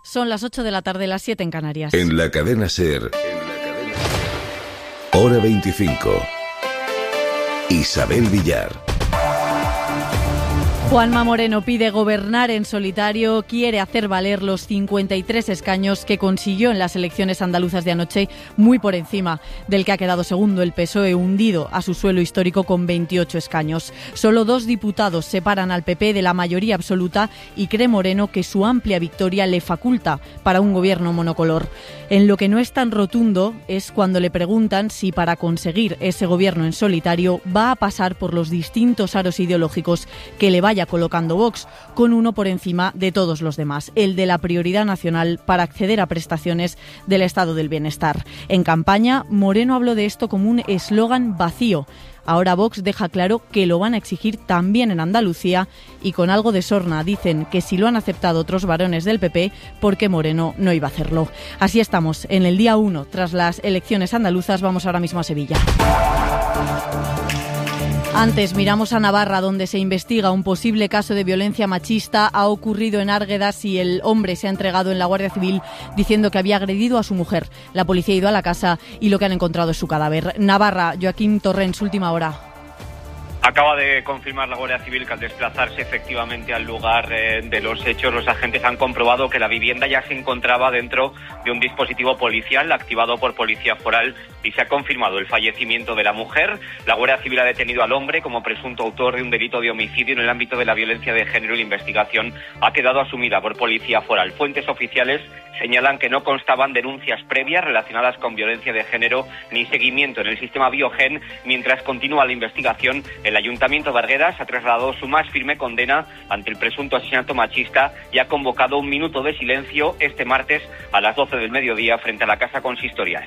Son las 8 de la tarde, las 7 en Canarias. En la cadena SER, hora 25. Isabel Villar. Juanma Moreno pide gobernar en solitario, quiere hacer valer los 53 escaños que consiguió en las elecciones andaluzas de anoche, muy por encima del que ha quedado segundo el PSOE, hundido a su suelo histórico con 28 escaños. Solo 2 diputados separan al PP de la mayoría absoluta y cree Moreno que su amplia victoria le faculta para un gobierno monocolor. En lo que no es tan rotundo es cuando le preguntan si para conseguir ese gobierno en solitario va a pasar por los distintos aros ideológicos que le vaya colocando Vox, con uno por encima de todos los demás, el de la prioridad nacional para acceder a prestaciones del Estado del Bienestar. En campaña, Moreno habló de esto como un eslogan vacío. Ahora Vox deja claro que lo van a exigir también en Andalucía y con algo de sorna dicen que si lo han aceptado otros varones del PP, ¿por qué Moreno no iba a hacerlo? Así estamos, en el día 1, tras las elecciones andaluzas. Vamos ahora mismo a Sevilla. Antes miramos a Navarra, donde se investiga un posible caso de violencia machista. Ha ocurrido en Árguedas y el hombre se ha entregado en la Guardia Civil diciendo que había agredido a su mujer. La policía ha ido a la casa y lo que han encontrado es su cadáver. Navarra, Joaquín Torrens, última hora. Acaba de confirmar la Guardia Civil que al desplazarse efectivamente al lugar de los hechos, los agentes han comprobado que la vivienda ya se encontraba dentro de un dispositivo policial activado por Policía Foral y se ha confirmado el fallecimiento de la mujer. La Guardia Civil ha detenido al hombre como presunto autor de un delito de homicidio en el ámbito de la violencia de género y la investigación ha quedado asumida por Policía Foral. Fuentes oficiales señalan que no constaban denuncias previas relacionadas con violencia de género ni seguimiento en el sistema Biogen. Mientras continúa la investigación, el Ayuntamiento de Arguedas ha trasladado su más firme condena ante el presunto asesinato machista y ha convocado un minuto de silencio este martes a las 12 del mediodía frente a la Casa Consistorial.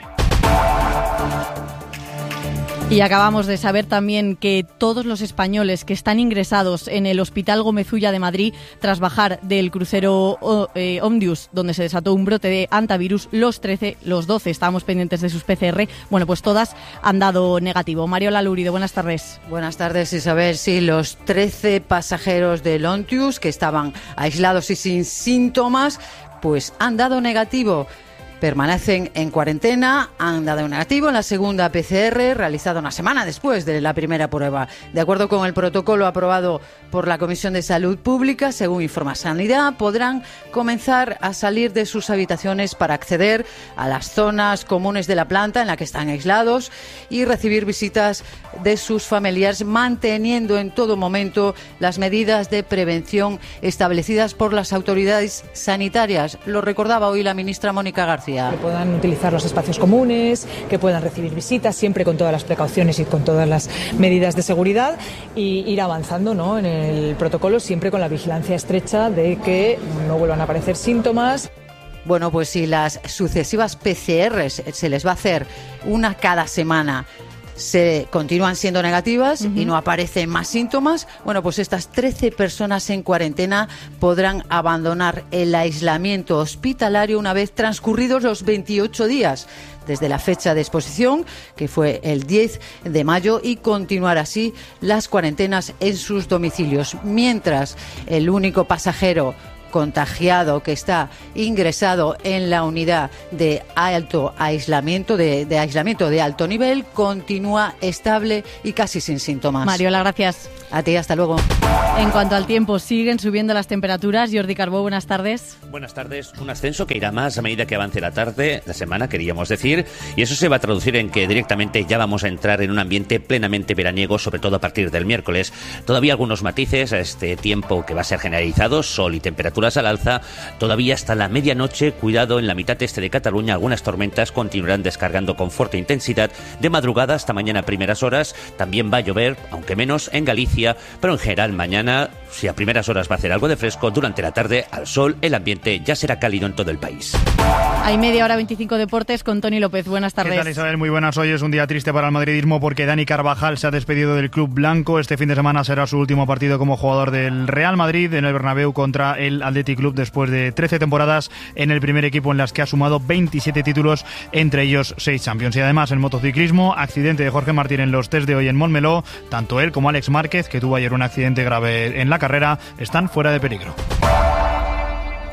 Y acabamos de saber también que todos los españoles que están ingresados en el Hospital Gómez Ulla de Madrid tras bajar del crucero Omnius, donde se desató un brote de hantavirus, los 12 estábamos pendientes de sus PCR, bueno, pues todas han dado negativo. Mariola Lúrido, buenas tardes. Buenas tardes, Isabel. Sí, los 13 pasajeros del Omnius que estaban aislados y sin síntomas, pues han dado negativo. Permanecen en cuarentena, han dado negativo en la segunda PCR, realizada una semana después de la primera prueba. De acuerdo con el protocolo aprobado por la Comisión de Salud Pública, según informa Sanidad, podrán comenzar a salir de sus habitaciones para acceder a las zonas comunes de la planta en la que están aislados y recibir visitas de sus familiares, manteniendo en todo momento las medidas de prevención establecidas por las autoridades sanitarias. Lo recordaba hoy la ministra Mónica García. Que puedan utilizar los espacios comunes, que puedan recibir visitas, siempre con todas las precauciones y con todas las medidas de seguridad, y ir avanzando, ¿no?, en el protocolo, siempre con la vigilancia estrecha de que no vuelvan a aparecer síntomas. Bueno, pues si las sucesivas PCRs se les va a hacer una cada semana, se continúan siendo negativas y no aparecen más síntomas, bueno, pues estas 13 personas en cuarentena podrán abandonar el aislamiento hospitalario una vez transcurridos los 28 días desde la fecha de exposición, que fue el 10 de mayo, y continuar así las cuarentenas en sus domicilios. Mientras el único pasajero contagiado que está ingresado en la unidad de alto aislamiento, de aislamiento de alto nivel, continúa estable y casi sin síntomas. Mariola, gracias. A ti, hasta luego. En cuanto al tiempo, siguen subiendo las temperaturas. Jordi Carbó, buenas tardes. Buenas tardes. Un ascenso que irá más a medida que avance la tarde, la semana, queríamos decir, y eso se va a traducir en que directamente ya vamos a entrar en un ambiente plenamente veraniego, sobre todo a partir del miércoles. Todavía algunos matices a este tiempo que va a ser generalizado, sol y temperaturas al alza. Todavía hasta la medianoche, cuidado, en la mitad este de Cataluña, algunas tormentas continuarán descargando con fuerte intensidad. De madrugada hasta mañana primeras horas, también va a llover, aunque menos en Galicia, pero en general mañana, si a primeras horas va a hacer algo de fresco, durante la tarde al sol el ambiente ya será cálido en todo el país. Hay media hora 25 deportes con Toni López. Buenas tardes. ¿Qué tal, Isabel? Muy buenas. Hoy es un día triste para el madridismo porque Dani Carvajal se ha despedido del club blanco. Este fin de semana será su último partido como jugador del Real Madrid en el Bernabéu contra el Athletic Club, después de 13 temporadas en el primer equipo en las que ha sumado 27 títulos, entre ellos 6 Champions. Y además en motociclismo, accidente de Jorge Martín en los test de hoy en Montmeló. Tanto él como Alex Márquez, que tuvo ayer un accidente grave en la carrera, están fuera de peligro.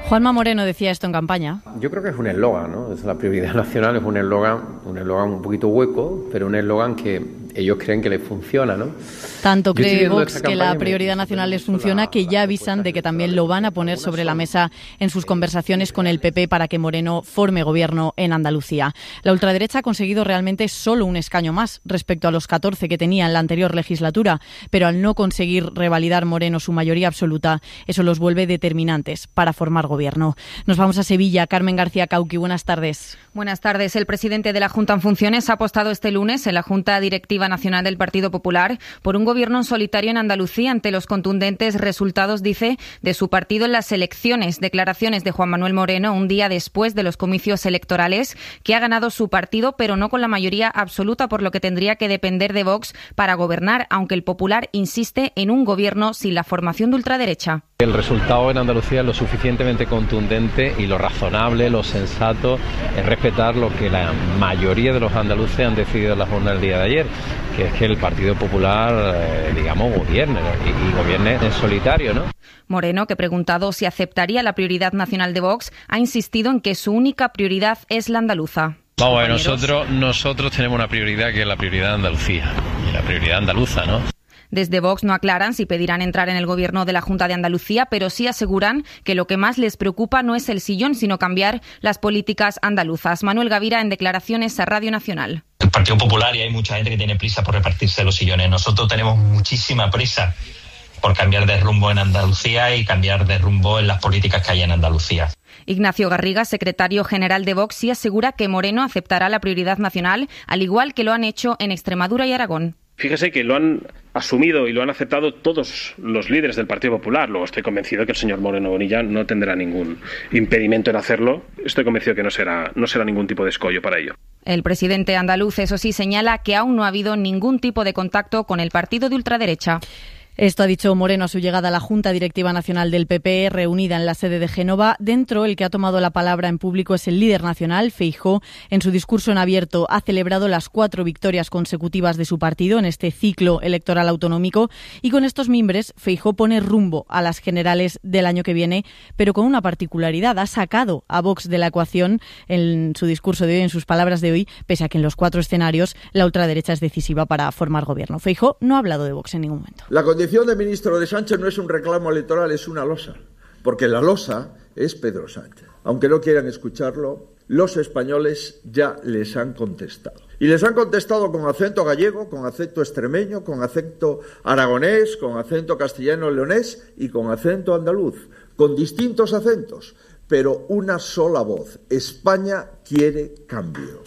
Juanma Moreno decía esto en campaña. Yo creo que es un eslogan, ¿no? Es la prioridad nacional, es un eslogan un poquito hueco, pero un eslogan que ellos creen que les funciona, ¿no? Tanto cree Vox que la prioridad nacional les funciona que ya avisan de que también lo van a poner sobre la mesa en sus conversaciones con el PP para que Moreno forme gobierno en Andalucía. La ultraderecha ha conseguido realmente solo un escaño más respecto a los 14 que tenía en la anterior legislatura, pero al no conseguir revalidar Moreno su mayoría absoluta, eso los vuelve determinantes para formar gobierno. Nos vamos a Sevilla. Carmen García Cauqui, buenas tardes. Buenas tardes. El presidente de la Junta en funciones ha apostado este lunes en la Junta Directiva Nacional del Partido Popular por un gobierno en solitario en Andalucía ante los contundentes resultados, dice, de su partido en las elecciones. Declaraciones de Juan Manuel Moreno un día después de los comicios electorales, que ha ganado su partido, pero no con la mayoría absoluta, por lo que tendría que depender de Vox para gobernar, aunque el Popular insiste en un gobierno sin la formación de ultraderecha. El resultado en Andalucía es lo suficientemente contundente y lo razonable, lo sensato es respetar lo que la mayoría de los andaluces han decidido en la jornada del día de ayer, que es que el Partido Popular, gobierne y gobierne en solitario, ¿no? Moreno, que preguntado si aceptaría la prioridad nacional de Vox, ha insistido en que su única prioridad es la andaluza. Vamos a ver, nosotros tenemos una prioridad que es la prioridad de Andalucía, la prioridad andaluza, ¿no? Desde Vox no aclaran si pedirán entrar en el gobierno de la Junta de Andalucía, pero sí aseguran que lo que más les preocupa no es el sillón, sino cambiar las políticas andaluzas. Manuel Gavira, en declaraciones a Radio Nacional. El Partido Popular, y hay mucha gente que tiene prisa por repartirse los sillones. Nosotros tenemos muchísima prisa por cambiar de rumbo en Andalucía y cambiar de rumbo en las políticas que hay en Andalucía. Ignacio Garriga, secretario general de Vox, sí asegura que Moreno aceptará la prioridad nacional, al igual que lo han hecho en Extremadura y Aragón. Fíjese que lo han asumido y lo han aceptado todos los líderes del Partido Popular. Luego estoy convencido que el señor Moreno Bonilla no tendrá ningún impedimento en hacerlo. Estoy convencido que no será ningún tipo de escollo para ello. El presidente andaluz, eso sí, señala que aún no ha habido ningún tipo de contacto con el partido de ultraderecha. Esto ha dicho Moreno a su llegada a la Junta Directiva Nacional del PP, reunida en la sede de Génova. Dentro, el que ha tomado la palabra en público es el líder nacional, Feijóo. En su discurso en abierto ha celebrado las 4 victorias consecutivas de su partido en este ciclo electoral autonómico. Y con estos mimbres, Feijóo pone rumbo a las generales del año que viene, pero con una particularidad. Ha sacado a Vox de la ecuación en su discurso de hoy, en sus palabras de hoy, pese a que en los 4 escenarios la ultraderecha es decisiva para formar gobierno. Feijóo no ha hablado de Vox en ningún momento. La condición de ministro de Sánchez no es un reclamo electoral, es una losa, porque la losa es Pedro Sánchez. Aunque no quieran escucharlo, los españoles ya les han contestado. Y les han contestado con acento gallego, con acento extremeño, con acento aragonés, con acento castellano-leonés y con acento andaluz, con distintos acentos, pero una sola voz. España quiere cambio.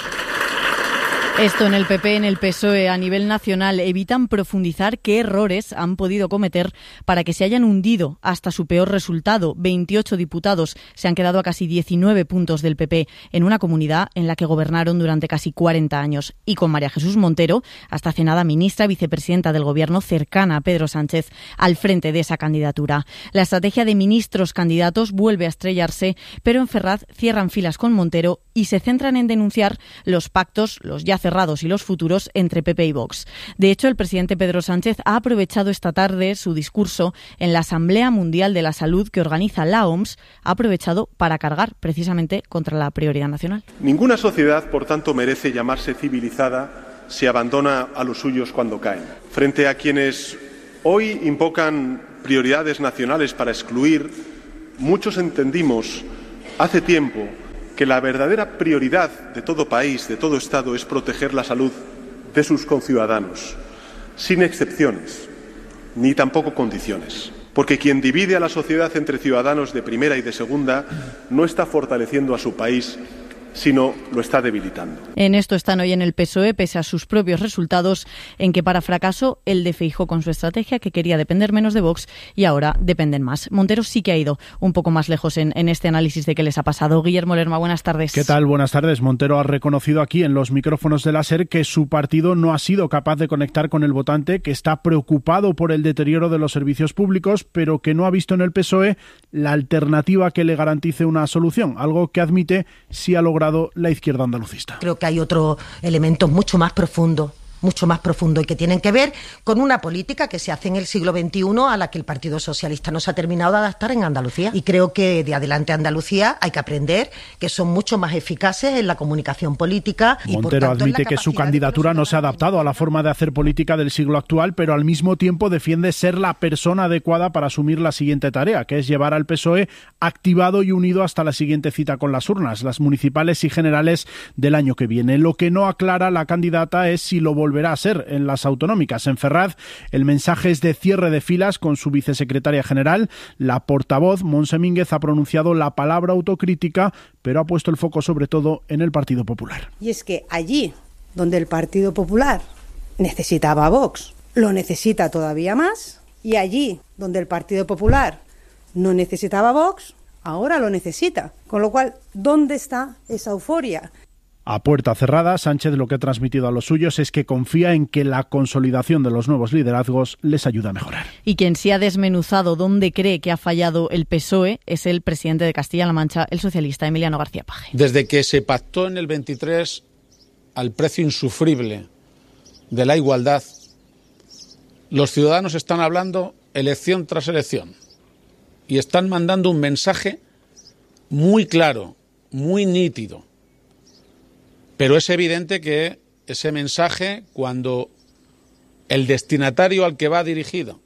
Esto en el PP, en el PSOE, a nivel nacional, evitan profundizar qué errores han podido cometer para que se hayan hundido hasta su peor resultado. 28 diputados se han quedado a casi 19 puntos del PP en una comunidad en la que gobernaron durante casi 40 años. Y con María Jesús Montero, hasta hace nada ministra vicepresidenta del Gobierno, cercana a Pedro Sánchez, al frente de esa candidatura. La estrategia de ministros candidatos vuelve a estrellarse, pero en Ferraz cierran filas con Montero y se centran en denunciar los pactos, los ya cerrados y los futuros entre PP y Vox. De hecho, el presidente Pedro Sánchez ha aprovechado esta tarde su discurso en la Asamblea Mundial de la Salud que organiza la OMS, ha aprovechado para cargar precisamente contra la prioridad nacional. Ninguna sociedad, por tanto, merece llamarse civilizada si abandona a los suyos cuando caen. Frente a quienes hoy invocan prioridades nacionales para excluir, muchos entendimos hace tiempo que la verdadera prioridad de todo país, de todo Estado, es proteger la salud de sus conciudadanos, sin excepciones, ni tampoco condiciones. Porque quien divide a la sociedad entre ciudadanos de primera y de segunda no está fortaleciendo a su país, sino lo está debilitando. En esto están hoy en el PSOE, pese a sus propios resultados, en que para fracaso el de Feijóo con su estrategia, que quería depender menos de Vox, y ahora dependen más. Montero sí que ha ido un poco más lejos en este análisis de qué les ha pasado. Guillermo Lerma, buenas tardes. ¿Qué tal? Buenas tardes. Montero ha reconocido aquí en los micrófonos de la SER que su partido no ha sido capaz de conectar con el votante, que está preocupado por el deterioro de los servicios públicos, pero que no ha visto en el PSOE la alternativa que le garantice una solución, algo que admite si ha logrado la izquierda andalucista. Creo que hay otro elemento mucho más profundo mucho más profundo y que tienen que ver con una política que se hace en el siglo XXI a la que el Partido Socialista no se ha terminado de adaptar en Andalucía. Y creo que de Adelante Andalucía hay que aprender que son mucho más eficaces en la comunicación política. Y Montero por tanto, admite que su candidatura no se ha adaptado a la forma de hacer política del siglo actual, pero al mismo tiempo defiende ser la persona adecuada para asumir la siguiente tarea, que es llevar al PSOE activado y unido hasta la siguiente cita con las urnas, las municipales y generales del año que viene. Lo que no aclara la candidata es si lo volverá a ser en las autonómicas. En Ferraz, el mensaje es de cierre de filas con su vicesecretaria general. La portavoz, Montse Mínguez, ha pronunciado la palabra autocrítica, pero ha puesto el foco sobre todo en el Partido Popular. Y es que allí donde el Partido Popular necesitaba a Vox, lo necesita todavía más, y allí donde el Partido Popular no necesitaba a Vox, ahora lo necesita. Con lo cual, ¿dónde está esa euforia? A puerta cerrada, Sánchez lo que ha transmitido a los suyos es que confía en que la consolidación de los nuevos liderazgos les ayuda a mejorar. Y quien sí ha desmenuzado dónde cree que ha fallado el PSOE es el presidente de Castilla-La Mancha, el socialista Emiliano García Paje. Desde que se pactó en el 23 al precio insufrible de la igualdad, los ciudadanos están hablando elección tras elección y están mandando un mensaje muy claro, muy nítido. Pero es evidente que ese mensaje, cuando el destinatario al que va dirigido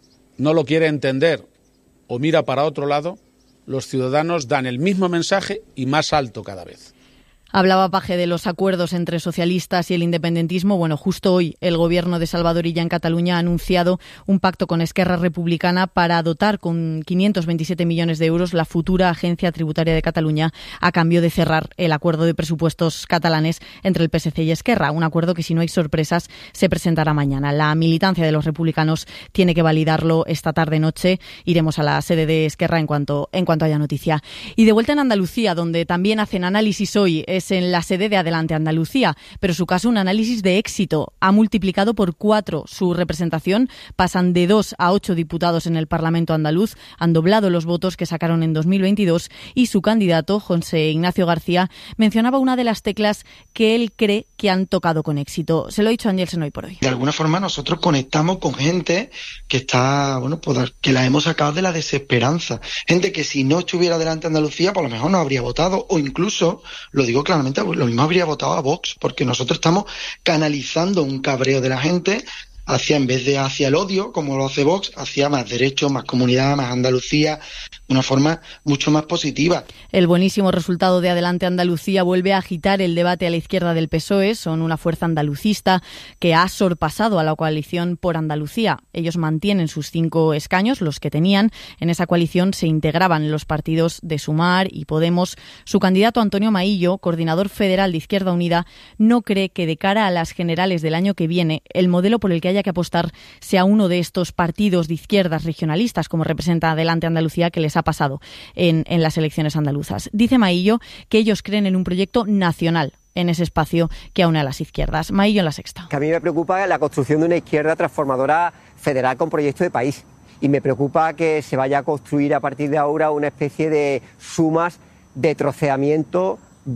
no lo quiere entender o mira para otro lado, los ciudadanos dan el mismo mensaje y más alto cada vez. Hablaba Paje de los acuerdos entre socialistas y el independentismo. Bueno, justo hoy el gobierno de Salvador Illa en Cataluña ha anunciado un pacto con Esquerra Republicana para dotar con 527 millones de euros la futura Agencia Tributaria de Cataluña a cambio de cerrar el acuerdo de presupuestos catalanes entre el PSC y Esquerra. Un acuerdo que, si no hay sorpresas, se presentará mañana. La militancia de los republicanos tiene que validarlo esta tarde-noche. Iremos a la sede de Esquerra en cuanto haya noticia. Y de vuelta en Andalucía, donde también hacen análisis hoy, en la sede de Adelante Andalucía, pero su caso un análisis de éxito. Ha multiplicado por 4 su representación, pasan de 2 a 8 diputados en el Parlamento andaluz, han doblado los votos que sacaron en 2022 y su candidato, José Ignacio García, mencionaba una de las teclas que él cree que han tocado con éxito. Se lo ha dicho Angelsen hoy por hoy. De alguna forma nosotros conectamos con gente que está, que la hemos sacado de la desesperanza. Gente que si no estuviera Adelante Andalucía, por lo mejor no habría votado, o incluso, lo digo claramente, lo mismo habría votado a Vox, porque nosotros estamos canalizando un cabreo de la gente en vez de hacia el odio, como lo hace Vox, hacia más derechos, más comunidad, más Andalucía, de una forma mucho más positiva. El buenísimo resultado de Adelante Andalucía vuelve a agitar el debate a la izquierda del PSOE. Son una fuerza andalucista que ha sorpasado a la coalición por Andalucía. Ellos mantienen sus 5 escaños, los que tenían. En esa coalición se integraban los partidos de Sumar y Podemos. Su candidato Antonio Maillo, coordinador federal de Izquierda Unida, no cree que de cara a las generales del año que viene el modelo por el que haya que apostar sea uno de estos partidos de izquierdas regionalistas, como representa Adelante Andalucía, que les ha pasado en las elecciones andaluzas. Dice Maillo que ellos creen en un proyecto nacional en ese espacio que aúne a las izquierdas. Maillo en La Sexta. Que a mí me preocupa la construcción de una izquierda transformadora federal con proyecto de país. Y me preocupa que se vaya a construir a partir de ahora una especie de sumas de troceamiento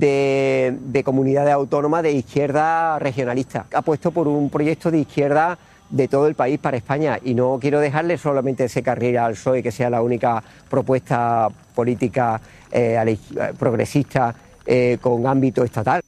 de comunidades autónomas de izquierda regionalista. Apuesto por un proyecto de izquierda de todo el país para España y no quiero dejarle solamente ese carril al PSOE que sea la única propuesta política progresista con ámbito estatal.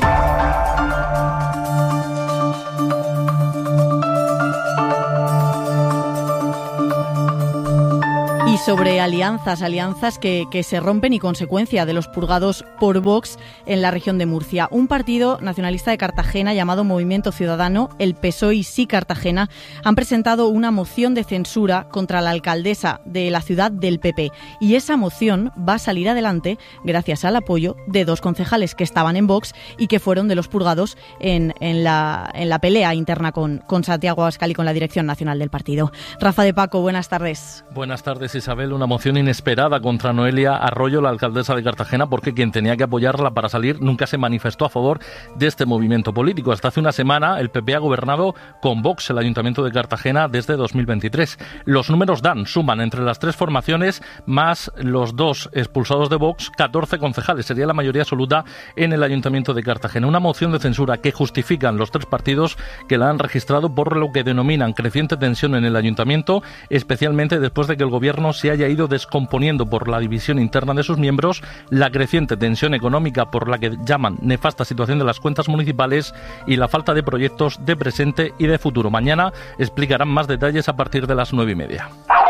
Y sobre alianzas que se rompen y consecuencia de los purgados por Vox en la región de Murcia. Un partido nacionalista de Cartagena llamado Movimiento Ciudadano, el PSOE y Sí Cartagena, han presentado una moción de censura contra la alcaldesa de la ciudad del PP. Y esa moción va a salir adelante gracias al apoyo de 2 concejales que estaban en Vox y que fueron de los purgados en la pelea interna con Santiago Abascal y con la dirección nacional del partido. Rafa de Paco, buenas tardes. Buenas tardes, Isabel. Isabel, una moción inesperada contra Noelia Arroyo, la alcaldesa de Cartagena, porque quien tenía que apoyarla para salir nunca se manifestó a favor de este movimiento político. Hasta hace una semana el PP ha gobernado con Vox el Ayuntamiento de Cartagena desde 2023. Los números suman entre las tres formaciones más los 2 expulsados de Vox, 14 concejales. Sería la mayoría absoluta en el Ayuntamiento de Cartagena. Una moción de censura que justifican los tres partidos que la han registrado por lo que denominan creciente tensión en el Ayuntamiento, especialmente después de que el Gobierno se haya ido descomponiendo por la división interna de sus miembros, la creciente tensión económica por la que llaman nefasta situación de las cuentas municipales y la falta de proyectos de presente y de futuro. Mañana explicarán más detalles a partir de las 9:30.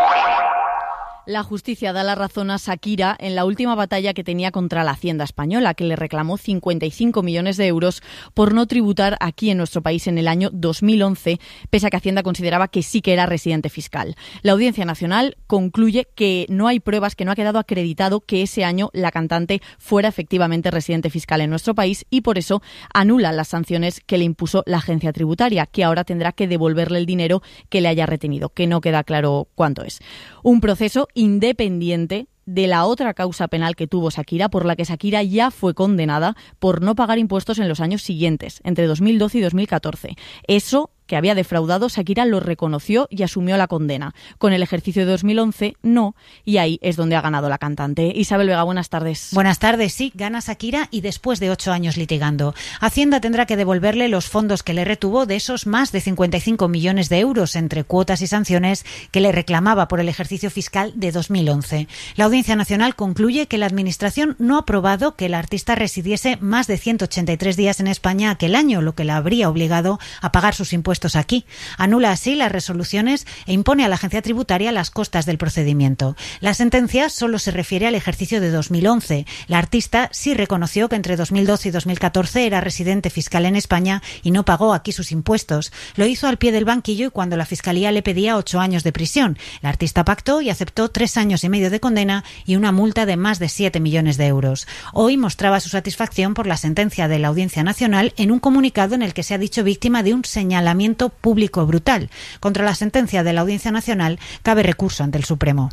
La justicia da la razón a Shakira en la última batalla que tenía contra la Hacienda española, que le reclamó 55 millones de euros por no tributar aquí en nuestro país en el año 2011, pese a que Hacienda consideraba que sí que era residente fiscal. La Audiencia Nacional concluye que no hay pruebas, que no ha quedado acreditado que ese año la cantante fuera efectivamente residente fiscal en nuestro país y por eso anula las sanciones que le impuso la agencia tributaria, que ahora tendrá que devolverle el dinero que le haya retenido, que no queda claro cuánto es. Un proceso independiente de la otra causa penal que tuvo Shakira, por la que Shakira ya fue condenada por no pagar impuestos en los años siguientes, entre 2012 y 2014. Eso que había defraudado, Shakira lo reconoció y asumió la condena. Con el ejercicio de 2011, no, y ahí es donde ha ganado la cantante. Isabel Vega, buenas tardes. Buenas tardes, sí, gana Shakira y después de 8 años litigando. Hacienda tendrá que devolverle los fondos que le retuvo de esos más de 55 millones de euros entre cuotas y sanciones que le reclamaba por el ejercicio fiscal de 2011. La Audiencia Nacional concluye que la Administración no ha probado que el artista residiese más de 183 días en España aquel año, lo que la habría obligado a pagar sus impuestos aquí. Anula así las resoluciones e impone a la agencia tributaria las costas del procedimiento. La sentencia solo se refiere al ejercicio de 2011. La artista sí reconoció que entre 2012 y 2014 era residente fiscal en España y no pagó aquí sus impuestos. Lo hizo al pie del banquillo y cuando la Fiscalía le pedía 8 años de prisión. La artista pactó y aceptó 3 años y medio de condena y una multa de más de 7 millones de euros. Hoy mostraba su satisfacción por la sentencia de la Audiencia Nacional en un comunicado en el que se ha dicho víctima de un señalamiento público brutal. Contra la sentencia de la Audiencia Nacional cabe recurso ante el Supremo.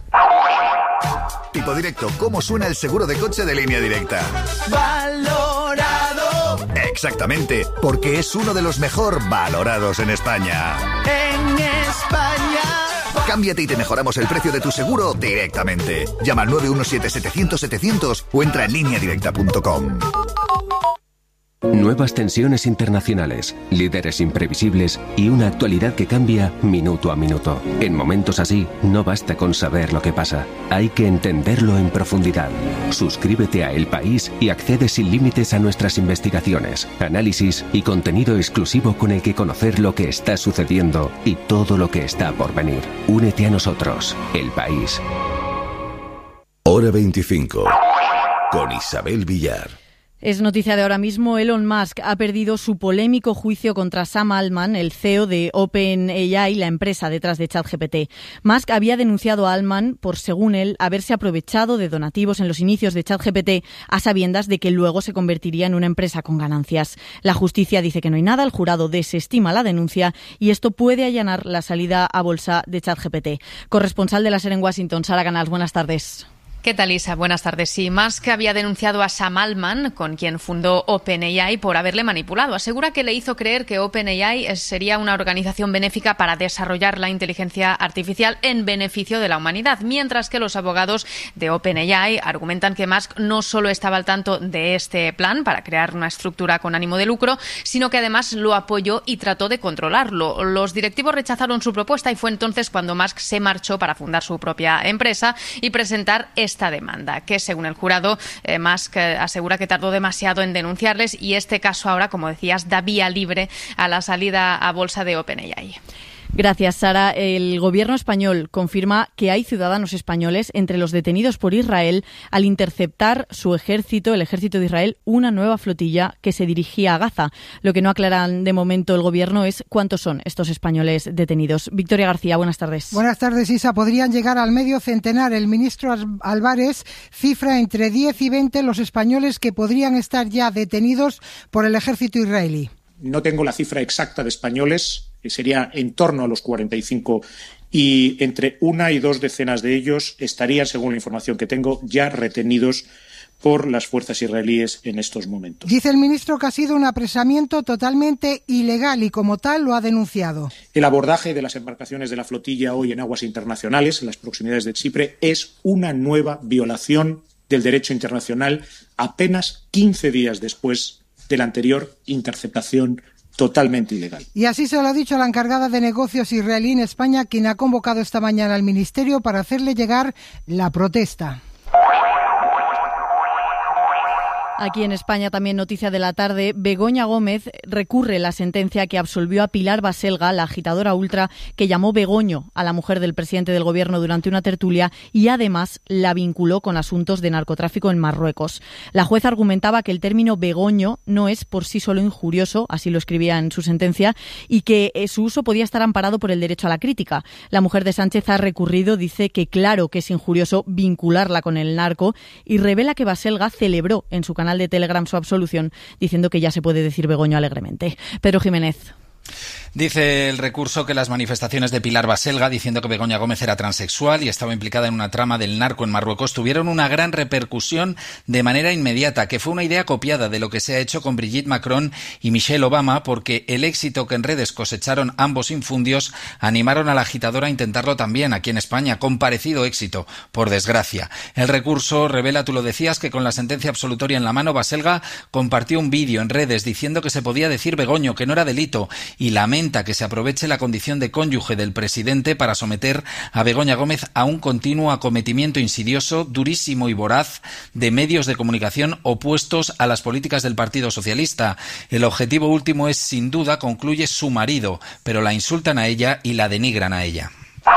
Tipo Directo, ¿cómo suena el seguro de coche de Línea Directa? Valorado. Exactamente, porque es uno de los mejor valorados en España. En España. Cámbiate y te mejoramos el precio de tu seguro directamente. Llama al 917-700-700 o entra en lineadirecta.com. Nuevas tensiones internacionales, líderes imprevisibles y una actualidad que cambia minuto a minuto. En momentos así, no basta con saber lo que pasa, hay que entenderlo en profundidad. Suscríbete a El País y accede sin límites a nuestras investigaciones, análisis y contenido exclusivo con el que conocer lo que está sucediendo y todo lo que está por venir. Únete a nosotros, El País. Hora 25, con Isabel Villar. Es noticia de ahora mismo, Elon Musk ha perdido su polémico juicio contra Sam Altman, el CEO de OpenAI, la empresa detrás de ChatGPT. Musk había denunciado a Altman por, según él, haberse aprovechado de donativos en los inicios de ChatGPT a sabiendas de que luego se convertiría en una empresa con ganancias. La justicia dice que no hay nada, el jurado desestima la denuncia y esto puede allanar la salida a bolsa de ChatGPT. Corresponsal de la SER en Washington, Sara Canals, buenas tardes. ¿Qué tal, Isa? Buenas tardes. Sí, Musk había denunciado a Sam Altman, con quien fundó OpenAI, por haberle manipulado. Asegura que le hizo creer que OpenAI sería una organización benéfica para desarrollar la inteligencia artificial en beneficio de la humanidad, mientras que los abogados de OpenAI argumentan que Musk no solo estaba al tanto de este plan para crear una estructura con ánimo de lucro, sino que además lo apoyó y trató de controlarlo. Los directivos rechazaron su propuesta y fue entonces cuando Musk se marchó para fundar su propia empresa y presentar esta demanda, que según el jurado, Musk asegura que tardó demasiado en denunciarles y este caso ahora, como decías, da vía libre a la salida a bolsa de OpenAI. Gracias, Sara. El gobierno español confirma que hay ciudadanos españoles entre los detenidos por Israel al interceptar su ejército, el ejército de Israel, una nueva flotilla que se dirigía a Gaza. Lo que no aclaran de momento el gobierno es cuántos son estos españoles detenidos. Victoria García, buenas tardes. Buenas tardes, Isa. Podrían llegar al medio centenar. El ministro Álvarez cifra entre 10 y 20 los españoles que podrían estar ya detenidos por el ejército israelí. No tengo la cifra exacta de españoles, que sería en torno a los 45 y entre 1 y 2 decenas de ellos estarían, según la información que tengo, ya retenidos por las fuerzas israelíes en estos momentos. Dice el ministro que ha sido un apresamiento totalmente ilegal y como tal lo ha denunciado. El abordaje de las embarcaciones de la flotilla hoy en aguas internacionales, en las proximidades de Chipre, es una nueva violación del derecho internacional apenas 15 días después de la anterior interceptación totalmente ilegal. Y así se lo ha dicho la encargada de negocios israelí en España, quien ha convocado esta mañana al ministerio para hacerle llegar la protesta. Aquí en España, también noticia de la tarde, Begoña Gómez recurre la sentencia que absolvió a Pilar Baselga, la agitadora ultra que llamó Begoño a la mujer del presidente del gobierno durante una tertulia y además la vinculó con asuntos de narcotráfico en Marruecos. La jueza argumentaba que el término Begoño no es por sí solo injurioso, así lo escribía en su sentencia, y que su uso podía estar amparado por el derecho a la crítica. La mujer de Sánchez ha recurrido, dice que claro que es injurioso vincularla con el narco y revela que Baselga celebró en su canal de Telegram su absolución, diciendo que ya se puede decir Begoño alegremente. Pedro Jiménez. Dice el recurso que las manifestaciones de Pilar Baselga diciendo que Begoña Gómez era transexual y estaba implicada en una trama del narco en Marruecos tuvieron una gran repercusión de manera inmediata, que fue una idea copiada de lo que se ha hecho con Brigitte Macron y Michelle Obama, porque el éxito que en redes cosecharon ambos infundios animaron a la agitadora a intentarlo también aquí en España, con parecido éxito, por desgracia. El recurso revela, tú lo decías, que con la sentencia absolutoria en la mano, Baselga compartió un vídeo en redes diciendo que se podía decir Begoño, que no era delito, y lamenta que se aproveche la condición de cónyuge del presidente para someter a Begoña Gómez a un continuo acometimiento insidioso, durísimo y voraz de medios de comunicación opuestos a las políticas del Partido Socialista. El objetivo último es, sin duda, concluye, su marido, pero la insultan a ella y la denigran a ella.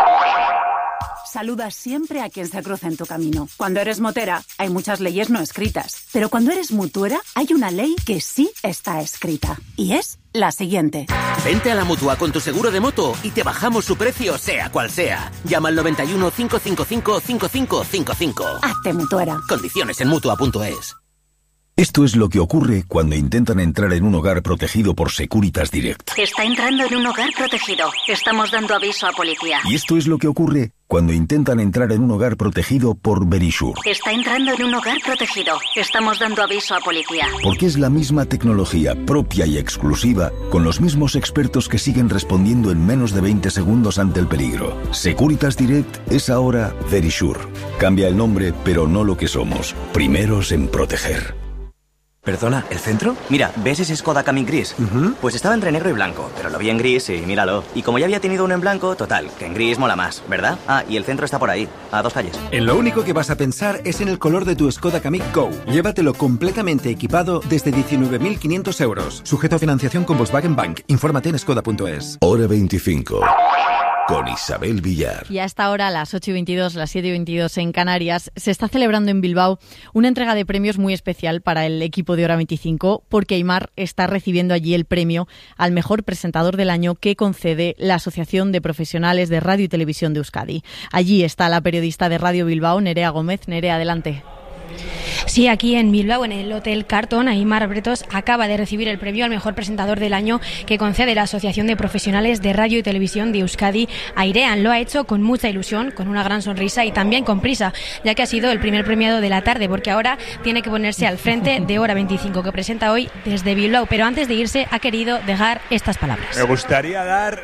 Saluda siempre a quien se cruza en tu camino. Cuando eres motera, hay muchas leyes no escritas. Pero cuando eres mutuera, hay una ley que sí está escrita. Y es la siguiente. Vente a la Mutua con tu seguro de moto y te bajamos su precio, sea cual sea. Llama al 91 555 5555. Hazte mutuera. Condiciones en Mutua.es. Esto es lo que ocurre cuando intentan entrar en un hogar protegido por Securitas Direct. Está entrando en un hogar protegido. Estamos dando aviso a policía. Y esto es lo que ocurre cuando intentan entrar en un hogar protegido por Verisure. Está entrando en un hogar protegido. Estamos dando aviso a policía. Porque es la misma tecnología propia y exclusiva, con los mismos expertos que siguen respondiendo en menos de 20 segundos ante el peligro. Securitas Direct es ahora Verisure. Cambia el nombre, pero no lo que somos. Primeros en proteger. ¿Perdona, el centro? Mira, ¿ves ese Skoda Kamiq gris? Pues estaba entre negro y blanco, pero lo vi en gris y míralo. Y como ya había tenido uno en blanco, total, que en gris mola más, ¿verdad? Ah, y el centro está por ahí, a 2 calles. En lo único que vas a pensar es en el color de tu Skoda Kamiq Go. Llévatelo completamente equipado desde 19.500 euros. Sujeto a financiación con Volkswagen Bank. Infórmate en skoda.es. Hora 25. Con Isabel Villar. Y a esta hora, a las 8:22, las 7:22 en Canarias, se está celebrando en Bilbao una entrega de premios muy especial para el equipo de Hora 25, porque Aimar está recibiendo allí el premio al mejor presentador del año que concede la Asociación de Profesionales de Radio y Televisión de Euskadi. Allí está la periodista de Radio Bilbao, Nerea Gómez. Nerea, adelante. Sí, aquí en Bilbao, en el Hotel Carton, Aimar Bretos acaba de recibir el premio al mejor presentador del año que concede la Asociación de Profesionales de Radio y Televisión de Euskadi, Airean. Lo ha hecho con mucha ilusión, con una gran sonrisa y también con prisa, ya que ha sido el primer premiado de la tarde, porque ahora tiene que ponerse al frente de Hora 25, que presenta hoy desde Bilbao. Pero antes de irse ha querido dejar estas palabras. Me gustaría dar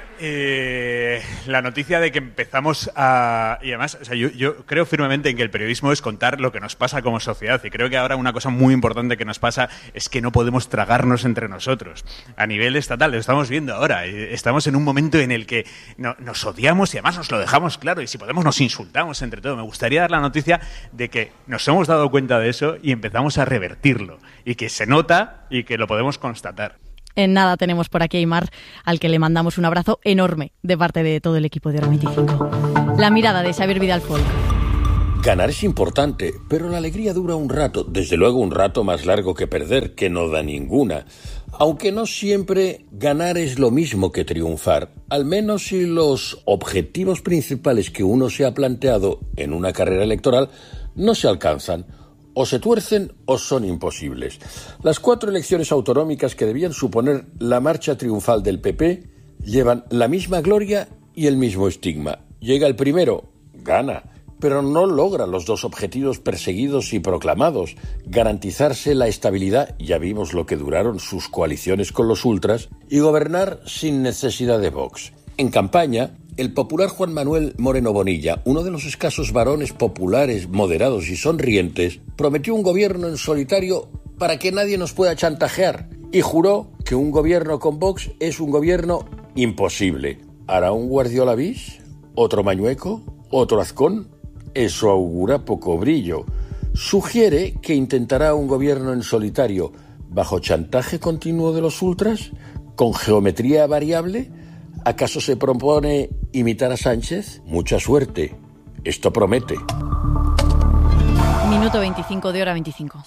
la noticia de que empezamos a... Y además, o sea, yo creo firmemente en que el periodismo es contar lo que nos pasa como sociedad, y creo que ahora una cosa muy importante que nos pasa es que no podemos tragarnos entre nosotros. A nivel estatal, lo estamos viendo ahora. Estamos en un momento en el que nos odiamos y además nos lo dejamos claro, y si podemos nos insultamos entre todos. Me gustaría dar la noticia de que nos hemos dado cuenta de eso y empezamos a revertirlo, y que se nota y que lo podemos constatar. En nada tenemos por aquí a Aimar, al que le mandamos un abrazo enorme de parte de todo el equipo de Hora 25. La mirada de Xavier Vidal-Folk. Ganar es importante, pero la alegría dura un rato, desde luego un rato más largo que perder, que no da ninguna. Aunque no siempre ganar es lo mismo que triunfar, al menos si los objetivos principales que uno se ha planteado en una carrera electoral no se alcanzan, o se tuercen o son imposibles. Las 4 elecciones autonómicas que debían suponer la marcha triunfal del PP llevan la misma gloria y el mismo estigma. Llega el primero, gana, pero no logra los dos objetivos perseguidos y proclamados, garantizarse la estabilidad, ya vimos lo que duraron sus coaliciones con los ultras, y gobernar sin necesidad de Vox. En campaña, el popular Juan Manuel Moreno Bonilla, uno de los escasos varones populares, moderados y sonrientes, prometió un gobierno en solitario para que nadie nos pueda chantajear y juró que un gobierno con Vox es un gobierno imposible. ¿Hará un Guardiola bis? ¿Otro Mañueco? ¿Otro Azcón? Eso augura poco brillo. Sugiere que intentará un gobierno en solitario, bajo chantaje continuo de los ultras, con geometría variable. ¿Acaso se propone imitar a Sánchez? Mucha suerte. Esto promete. Minuto 25 de hora 25.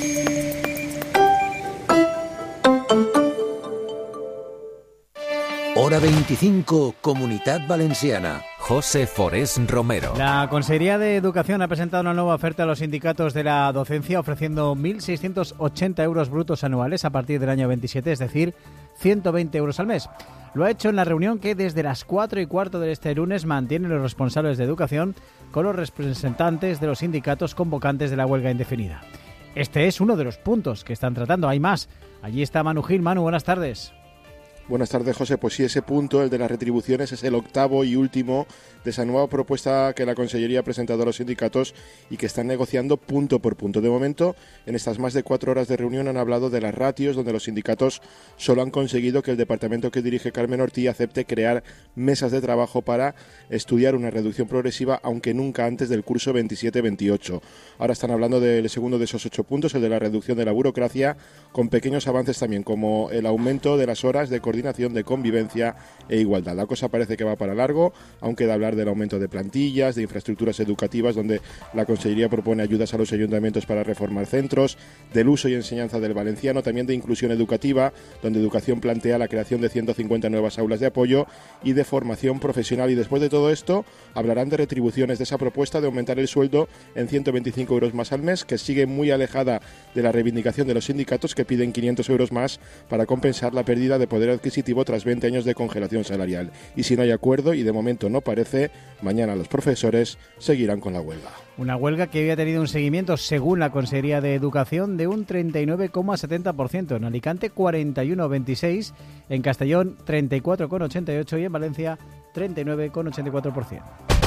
Hora 25, Comunitat Valenciana. José Forés Romero. La Consejería de Educación ha presentado una nueva oferta a los sindicatos de la docencia ofreciendo 1.680 euros brutos anuales a partir del año 27, es decir, 120 euros al mes. Lo ha hecho en la reunión que desde las 4:15 de este lunes mantienen los responsables de educación con los representantes de los sindicatos convocantes de la huelga indefinida. Este es uno de los puntos que están tratando. Hay más. Allí está Manu Gil. Manu, buenas tardes. Buenas tardes, José. Pues sí, ese punto, el de las retribuciones, es el octavo y último de esa nueva propuesta que la Consellería ha presentado a los sindicatos y que están negociando punto por punto. De momento, en estas más de 4 horas de reunión han hablado de las ratios, donde los sindicatos solo han conseguido que el departamento que dirige Carmen Ortí acepte crear mesas de trabajo para estudiar una reducción progresiva, aunque nunca antes del curso 27-28. Ahora están hablando del segundo de esos 8 puntos, el de la reducción de la burocracia, con pequeños avances también, como el aumento de las horas de coordinación, de convivencia e igualdad. La cosa parece que va para largo, aunque de hablar del aumento de plantillas, de infraestructuras educativas, donde la Consellería propone ayudas a los ayuntamientos para reformar centros, del uso y enseñanza del valenciano, también de inclusión educativa, donde Educación plantea la creación de 150 nuevas aulas de apoyo y de formación profesional. Y después de todo esto, hablarán de retribuciones, de esa propuesta de aumentar el sueldo en 125 euros más al mes, que sigue muy alejada de la reivindicación de los sindicatos, que piden 500 euros más para compensar la pérdida de poder adquisitivo tras 20 años de congelación salarial. Y si no hay acuerdo, y de momento no parece, mañana los profesores seguirán con la huelga. Una huelga que había tenido un seguimiento, según la Consejería de Educación, de un 39,70%. En Alicante, 41,26%. En Castellón, 34,88%. Y en Valencia, 39,84%.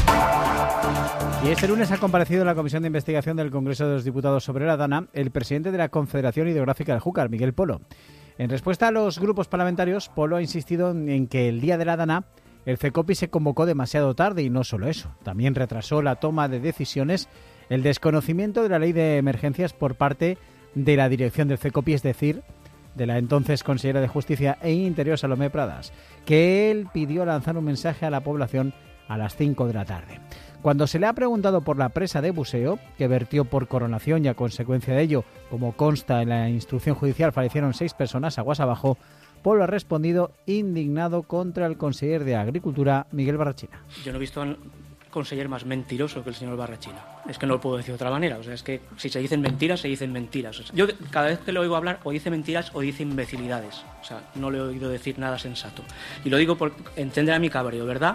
Y este lunes ha comparecido en la Comisión de Investigación del Congreso de los Diputados sobre la DANA el presidente de la Confederación Hidrográfica del Júcar, Miguel Polo. En respuesta a los grupos parlamentarios, Polo ha insistido en que el día de la DANA el CECOPI se convocó demasiado tarde y no solo eso, también retrasó la toma de decisiones, el desconocimiento de la ley de emergencias por parte de la dirección del CECOPI, es decir, de la entonces consejera de Justicia e Interior, Salomé Pradas, que él pidió lanzar un mensaje a la población a las 5 de la tarde. Cuando se le ha preguntado por la presa de Buceo, que vertió por coronación y a consecuencia de ello, como consta en la instrucción judicial, fallecieron 6 personas aguas abajo, Polo ha respondido indignado contra el conseller de Agricultura, Miguel Barrachina. Yo no he visto al conseller más mentiroso que el señor Barrachina. Es que no lo puedo decir de otra manera. O sea, es que si se dicen mentiras, se dicen mentiras. O sea, yo cada vez que le oigo hablar, o dice mentiras o dice imbecilidades. O sea, no le he oído decir nada sensato. Y lo digo por entender a mi cabreo, ¿verdad?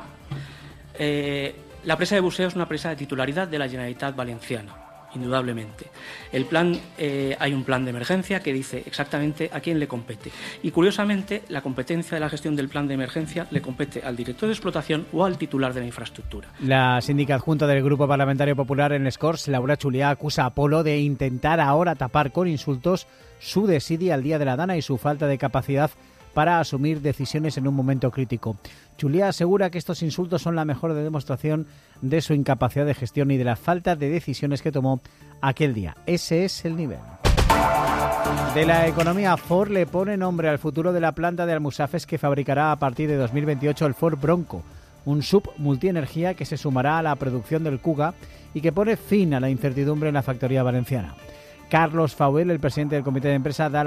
La presa de Buceo es una presa de titularidad de la Generalitat Valenciana, indudablemente. Hay un plan de emergencia que dice exactamente a quién le compete. Y curiosamente, la competencia de la gestión del plan de emergencia le compete al director de explotación o al titular de la infraestructura. La síndica adjunta del Grupo Parlamentario Popular en les Corts, Laura Chuliá, acusa a Polo de intentar ahora tapar con insultos su desidia al día de la DANA y su falta de capacidad para asumir decisiones en un momento crítico. Chuliá asegura que estos insultos son la mejor demostración de su incapacidad de gestión y de la falta de decisiones que tomó aquel día. Ese es el nivel. De la economía, Ford le pone nombre al futuro de la planta de Almusafes que fabricará a partir de 2028 el Ford Bronco, un sub multienergía que se sumará a la producción del Kuga y que pone fin a la incertidumbre en la factoría valenciana. Carlos Fauel, el presidente del comité de empresa, da